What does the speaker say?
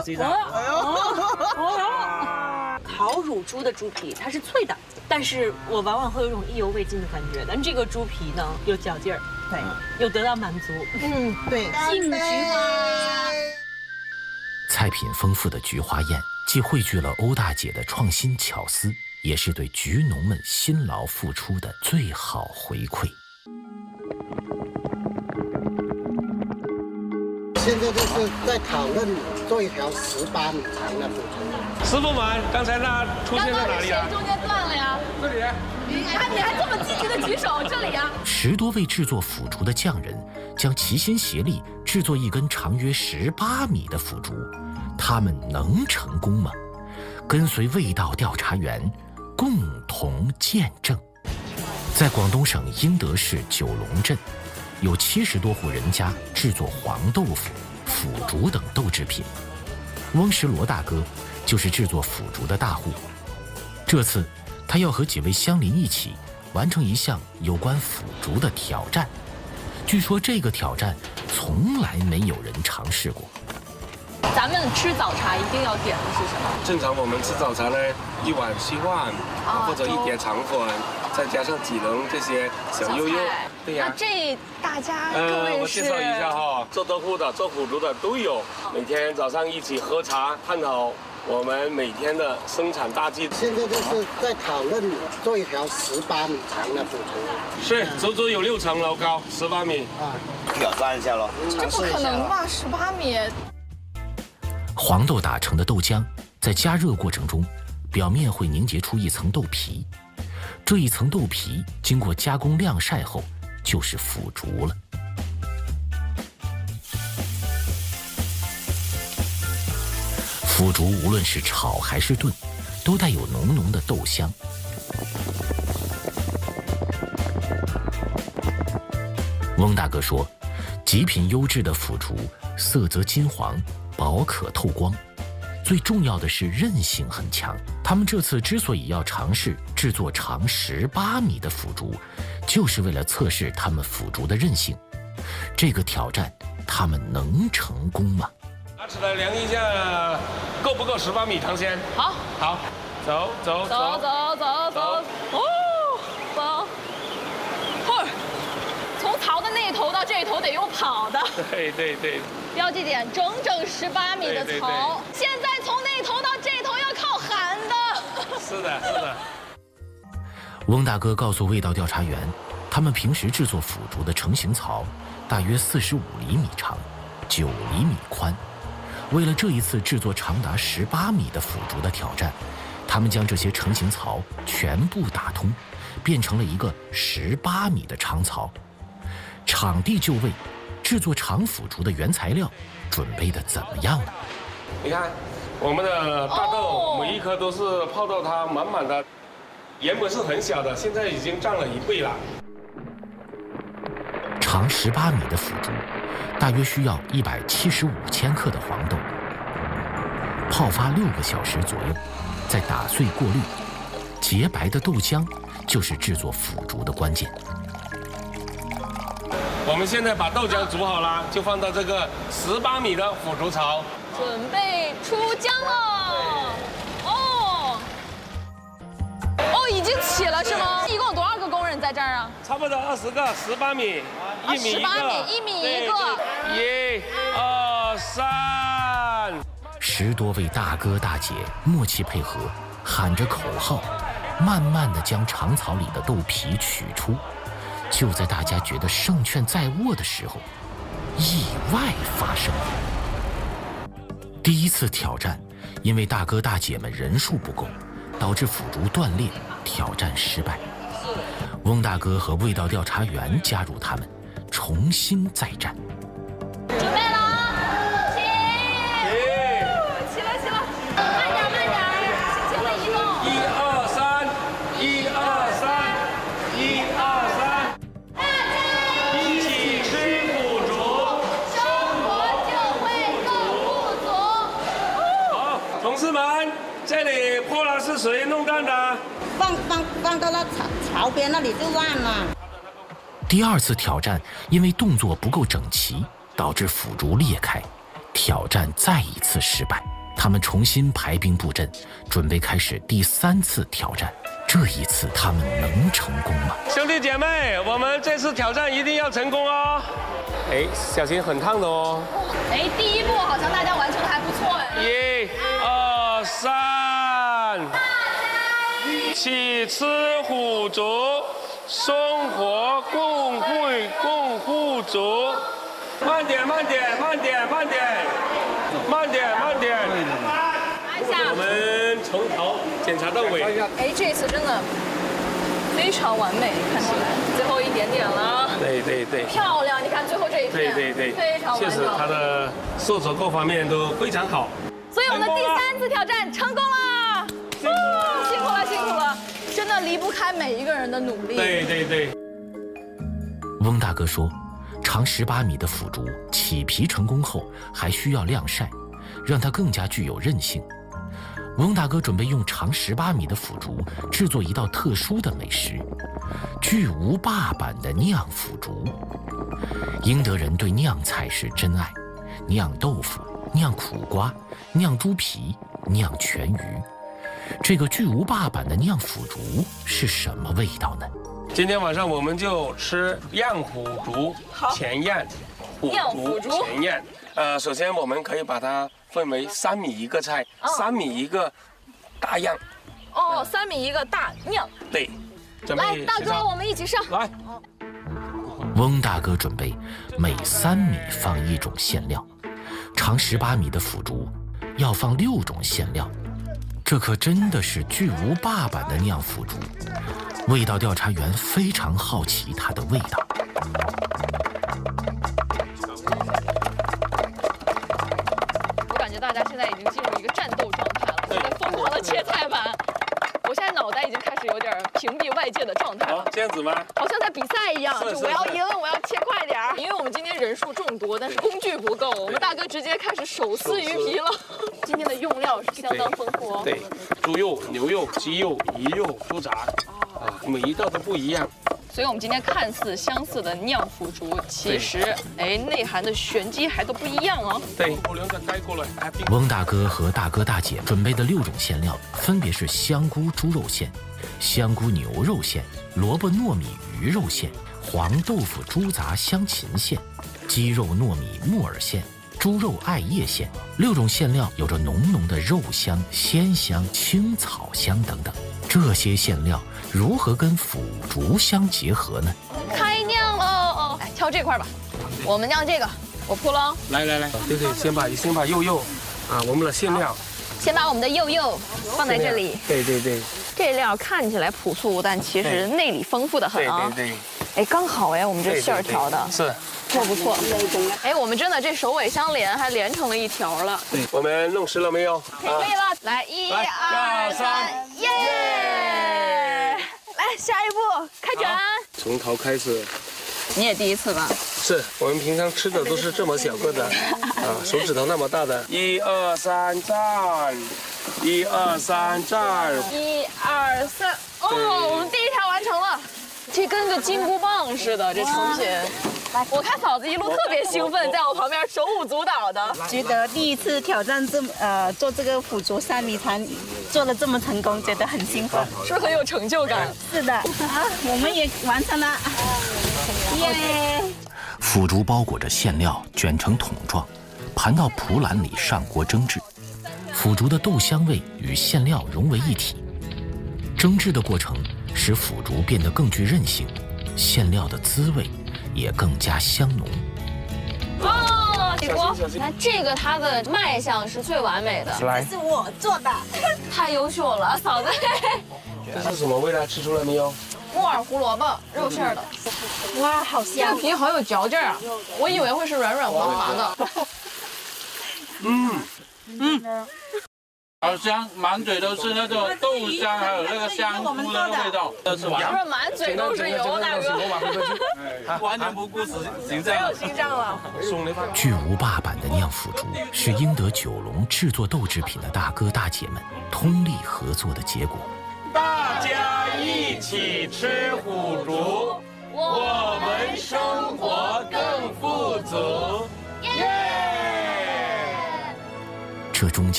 啊，先生。 烤乳猪的猪皮它是脆的，但是我往往会有一种意犹未尽的感觉。但这个猪皮呢，有嚼劲儿， 对， 有得到满足。 对， 敬菊花。 菜品丰富的菊花宴，既汇聚了欧大姐的创新巧思，也是对菊农们辛劳付出的最好回馈。 现在就是在讨论做一条18米长的腐竹。 师傅们，刚才那出现在哪里啊？ 中间断了呀。 这里。 你还这么积极的举手，这里呀。 10多位制作腐竹的匠人将齐心协力制作一根长约18米的腐竹，他们能成功吗？跟随味道调查员共同见证。在广东省英德市九龙镇，有70多户人家制作黄豆腐、腐竹等豆制品。翁石罗大哥就是制作腐竹的大户。这次他要和几位乡邻一起完成一项有关腐竹的挑战。据说这个挑战从来没有人尝试过。 咱们吃早茶一定要点的是什么？ 正常我们吃早茶呢，1碗稀饭，或者1碟肠粉，再加上几笼这些小悠悠。对呀。 那这大家各位是？ 我介绍一下哈，做豆腐的、做腐竹的都有。每天早上一起喝茶，探讨我们每天的生产大计。 现在就是在讨论做一条18米长的腐竹。 是，足足有6层楼高，18米。 挑战一下咯。 这不可能吧？18米。 黄豆打成的豆浆在加热过程中，表面会凝结出一层豆皮，这一层豆皮经过加工晾晒后就是腐竹了。腐竹无论是炒还是炖，都带有浓浓的豆香。翁大哥说，极品优质的腐竹色泽金黄，薄可透光，最重要的是韧性很强。他们这次之所以要尝试制作长18米的腐竹，就是为了测试他们腐竹的韧性。这个挑战他们能成功吗？ 拿起来量一下，够不够18米尝鲜？ 好， 好，走。 哦，走。从槽的那头到这头得用跑的。 对。 标记点整18米的槽，现在从那头到这头要靠喊的。 是的。 翁大哥告诉味道调查员，他们平时制作腐竹的成型槽大约45厘米长，9厘米宽。为了这一次制作长达18米的腐竹的挑战，他们将这些成型槽全部打通，变成了一个18米的长槽。场地就位，制作长腐竹的原材料准备的怎么样了？ 你看，我们的大豆每一颗都是泡到它满满的，原本是很小的，现在已经涨了1倍了。 长18米的腐竹，大约需要175千克的黄豆，泡发6个小时左右，再打碎过滤，洁白的豆浆就是制作腐竹的关键。 我们现在把豆浆煮好了，就放到这个18米的腐竹槽， 准备出浆了。已经起了是吗？一共有多少个工人在这儿啊？ 差不多20个，18米，1米一个 ，1米一个。 1、2、3。 10多位大哥大姐默契配合，喊着口号，慢慢地将长槽里的豆皮取出。就在大家觉得胜券在握的时候，意外发生了。第一次挑战，因为大哥大姐们人数不够，导致腐竹断裂，挑战失败。翁大哥和味道调查员加入他们，重新再战。 准备了啊！起来，慢点，轻轻的移动。 1、2、3，1、2、3，1、2、3。一起吃腐竹， 生活就会更富足。 好，同事们，这里破了是谁弄断的？ 放到那槽边那里就烂了。 第二次挑战，因为动作不够整齐，导致腐竹裂开，挑战再一次失败。 他们重新排兵布阵，准备开始第3次挑战。这一次他们能成功吗？ 兄弟姐妹，我们这次挑战一定要成功哦！哎，小心很烫的哦。 哎，第1步好像大家完成的还不错哎。 1、2、3，起吃虎足，生活共惠共富足。慢点，慢点，慢点，慢点，慢点，慢点。我们从头检查到尾。 哎，这次真的非常完美，看起来最后一点点了。 对对对。 漂亮，你看最后这一片。 对对对。 非常完美。 确实，它的受折各方面都非常好。 所以我们的第3次挑战成功了。辛苦了，辛苦了，真的离不开每一个人的努力。 对对对。 翁大哥说，长18米的腐竹起皮成功后，还需要晾晒，让它更加具有韧性。翁大哥准备用长18米的腐竹制作一道特殊的美食——巨无霸版的酿腐竹。英德人对酿菜是真爱，酿豆腐、酿苦瓜、酿猪皮、酿全鱼。这个巨无霸版的酿腐竹是什么味道呢？ 今天晚上我们就吃酿腐竹前酿，腐竹前酿。首先我们可以把它分为3米一个菜，3米一个大酿。 哦，3米一个大酿。 对， 来，大哥，我们一起上。 来。 翁大哥准备每3米放1种馅料，长18米的腐竹要放6种馅料。这可真的是巨无霸版的酿腐竹。味道调查员非常好奇它的味道。 我感觉大家现在已经进入一个战斗状态了，在疯狂的切菜板。我现在脑袋已经开始有点屏蔽外界的状态了。 这样子吗？ 好像在比赛一样，就我要赢，我要切快点儿。因为我们今天人数众多，但是工具不够，我们大哥直接开始手撕鱼皮了。今天的用料是相当丰富哦。 对，猪肉、牛肉、鸡肉、鱼肉、猪杂，每一道都不一样。 所以我们今天看似相似的酿腐竹，其实内涵的玄机还都不一样哦。 对，我两个盖过来。 翁大哥和大哥大姐准备的6种馅料分别是香菇猪肉馅、香菇牛肉馅、萝卜糯米鱼肉馅、黄豆腐猪杂香芹馅、鸡肉糯米木耳馅、猪肉艾叶馅。6种馅料有着浓浓的肉香、鲜香、青草香等等。这些馅料如何跟腐竹相结合呢？ 开酿喽！来挑这块吧，我们酿这个，我铺喽。 来，对，先把柚柚，我们的馅料， 先把我们的柚柚放在这里。 对。 这料看起来朴素，但其实内里丰富的很啊。 对。 哎，刚好哎，我们这馅儿调的是不错。哎，我们真的这首尾相连，还连成了一条了。 对，我们弄湿了没有？ 可以了，来1、2、3，耶！来下一步开卷。 从头开始。 你也第1次吧？ 是我们平常吃的都是这么小个的，手指头那么大的。1、2、3站，1、2、3站。 1、2、3，哦，我们第1条完成了。这跟个金箍棒似的，这成品。我看嫂子一路特别兴奋，在我旁边手舞足蹈的。 觉得第1次挑战做这个腐竹3米长，做得这么成功，觉得很兴奋， 是不是很有成就感？ 是的，我们也完成了，耶！ 腐竹包裹着馅料，卷成桶状，盘到蒲篮里上锅蒸制。腐竹的豆香味与馅料融为一体。蒸制的过程使腐竹变得更具韧性，馅料的滋味也更加香浓。 哦，起锅！那这个它的卖相是最完美的， 这是我做的， 太优秀了，嫂子。 这是什么味道？吃出来没有？ 木耳胡萝卜肉馅的。 哇，好香！ 这皮好有嚼劲儿啊！我以为会是软软滑滑的。 好香，满嘴都是那种豆香，还有那个香菇的那个味道。这是满嘴都是油，大哥。 完全不顾形象。 没有形象了。 巨无霸版的酿腐竹是英德九龙制作豆制品的大哥大姐们通力合作的结果。 大家一起吃腐竹，我们生活更富足。 这中间